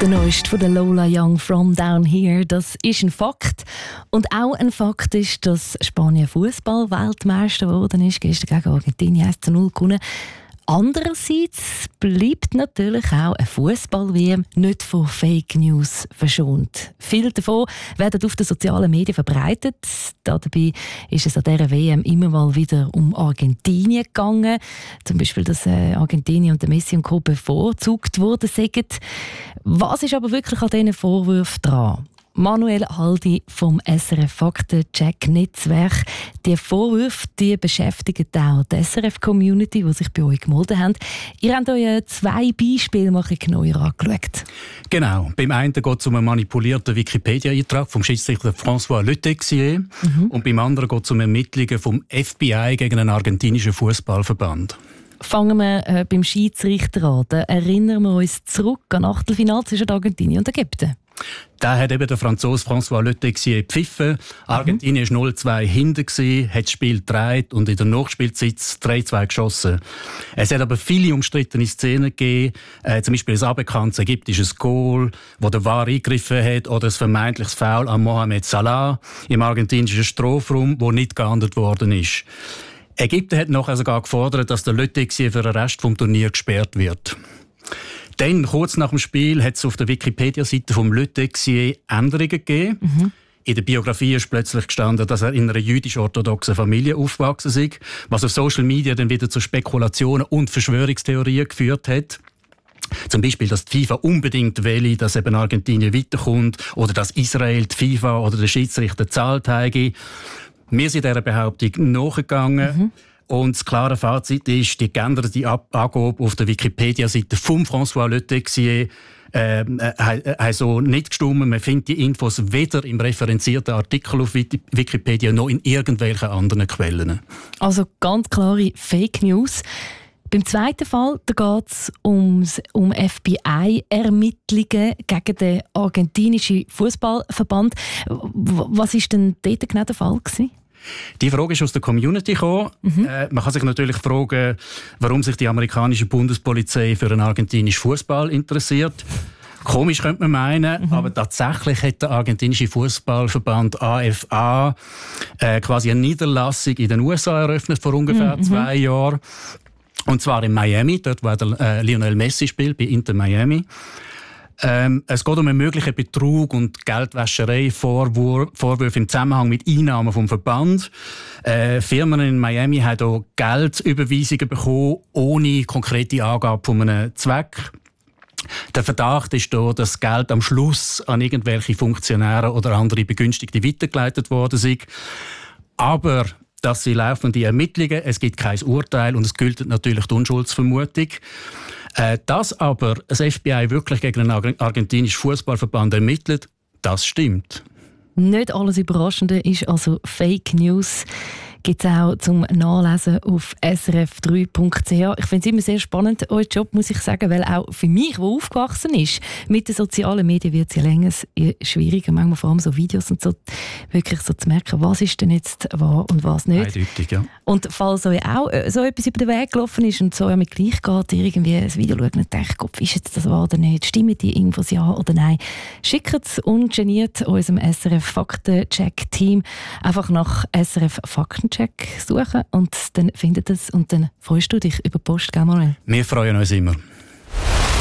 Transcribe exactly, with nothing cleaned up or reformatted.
Der neueste von der Lola Young, «From Down Here», das ist ein Fakt. Und auch ein Fakt ist, dass Spanien Fußball-Weltmeister geworden ist, gestern gegen Argentinien eins zu null gewonnen. Andererseits bleibt natürlich auch eine Fußball-W M nicht von Fake News verschont. Viele davon werden auf den sozialen Medien verbreitet. Dabei ist es an dieser W M immer mal wieder um Argentinien gegangen. Zum Beispiel, dass äh, Argentinien und der Messi und Co. bevorzugt worden sind. Was ist aber wirklich an diesen Vorwürfen dran? Manuel Haldi vom S R F Faktencheck-Netzwerk. Die Vorwürfe die beschäftigen auch die S R F-Community, die sich bei euch gemeldet haben. Ihr habt euch zwei Beispiele mal genauer angeschaut. Genau. Beim einen geht es um einen manipulierten Wikipedia-Eintrag vom Schiedsrichter François Le Texier. Mhm. Und beim anderen geht es um Ermittlungen vom F B I gegen einen argentinischen Fußballverband. Fangen wir äh, beim Schiedsrichter an. Da erinnern wir uns zurück an Achtelfinale zwischen Argentinien und Ägypten. Da hat eben der Franzose François Le Texier gepfiffen. Argentinien war null zwei hinten, hat das Spiel gedreht und in der Nachspielzeit drei zwei geschossen. Es hat aber viele umstrittene Szenen gegeben, äh, zum Beispiel ein aberkanntes ägyptisches Goal, wo der V A R eingegriffen hat, oder ein vermeintliches Foul an Mohamed Salah im argentinischen Strafraum, wo nicht geahndet worden ist. Ägypten hat nachher sogar gefordert, dass der Le Texier für den Rest des Turniers gesperrt wird. Dann, kurz nach dem Spiel, hat es auf der Wikipedia-Seite vom Le Texier Änderungen gegeben. Mhm. In der Biografie ist plötzlich gestanden, dass er in einer jüdisch-orthodoxen Familie aufgewachsen ist, was auf Social Media dann wieder zu Spekulationen und Verschwörungstheorien geführt hat. Zum Beispiel, dass die FIFA unbedingt will, dass eben Argentinien weiterkommt, oder dass Israel die FIFA oder den Schiedsrichter zahlt habe. Wir sind dieser Behauptung nachgegangen. Mhm. Und das klare Fazit ist, die geänderte Angabe auf der Wikipedia-Seite von François Le Texier äh, äh, hat so nicht gestimmt. Man findet die Infos weder im referenzierten Artikel auf Wikipedia noch in irgendwelchen anderen Quellen. Also ganz klare Fake News. Beim zweiten Fall geht es um F B I-Ermittlungen gegen den argentinischen Fußballverband. Was war denn dort genau der Fall gewesen? Die Frage ist aus der Community gekommen. Mhm. Äh, man kann sich natürlich fragen, warum sich die amerikanische Bundespolizei für den argentinischen Fußball interessiert. Komisch könnte man meinen, mhm. aber tatsächlich hat der argentinische Fußballverband A F A äh, quasi eine Niederlassung in den U S A eröffnet vor ungefähr mhm. zwei Jahren. Und zwar in Miami, dort wo der, äh, Lionel Messi spielt, bei Inter Miami. Ähm, es geht um einen möglichen Betrug und Geldwäscherei-Vorwürfe im Zusammenhang mit Einnahmen vom Verband. Äh, Firmen in Miami haben auch Geldüberweisungen bekommen, ohne konkrete Angabe von einem Zweck. Der Verdacht ist da, dass das Geld am Schluss an irgendwelche Funktionäre oder andere Begünstigte weitergeleitet worden ist. Aber das sind laufende Ermittlungen, es gibt kein Urteil und es gilt natürlich die Unschuldsvermutung. Äh, dass aber das F B I wirklich gegen einen argentinischen Fußballverband ermittelt, das stimmt. Nicht alles Überraschende ist also Fake News. Gibt es auch zum Nachlesen auf s r f drei punkt c h. Ich finde es immer sehr spannend, euer Job, muss ich sagen, weil auch für mich, der aufgewachsen ist, mit den sozialen Medien wird es ja länger schwieriger, manchmal vor allem so Videos und so, wirklich so zu merken, was ist denn jetzt wahr und was nicht. Eindeutig, ja. Und falls euch auch so etwas über den Weg gelaufen ist und so mit gleich geht, irgendwie ein Video schauen und denkt, Gott, ist jetzt das wahr oder nicht, stimmen die Infos ja oder nein, schickt es ungeniert unserem S R F Faktencheck-Team einfach nach S R F Faktencheck suchen und dann findet es und dann freust du dich über Post, gell Manuel? Wir freuen uns immer.